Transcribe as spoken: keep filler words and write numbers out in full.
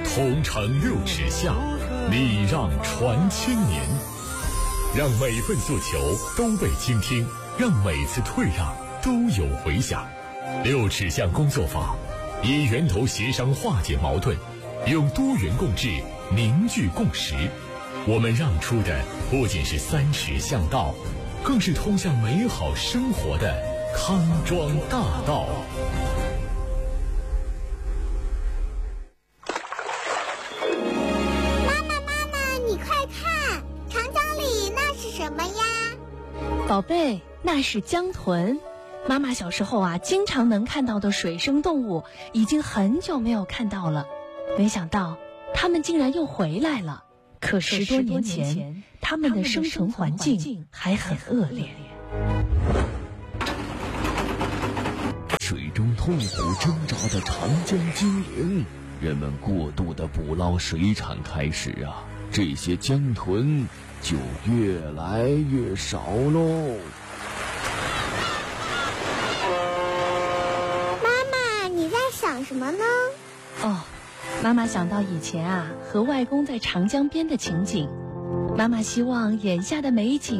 红尘六尺巷，礼让传千年。让每份诉求都被倾听，让每次退让都有回响。六尺巷工作坊，以源头协商化解矛盾，用多元共治凝聚共识。我们让出的不仅是三尺巷道，更是通向美好生活的康庄大道。 妈妈妈妈，你快看，长江里那是什么呀？ 宝贝，那是江豚。妈妈小时候啊，经常能看到的水生动物，已经很久没有看到了。没想到它们竟然又回来了。可十多年前，它们的生存环境还很恶劣。 水中痛苦挣扎的长江精灵，人们过度的捕捞水产开始啊，这些江豚就越来越少喽。 妈妈，你在想什么呢？ 哦，妈妈想到以前啊，和外公在长江边的情景。妈妈希望眼下的美景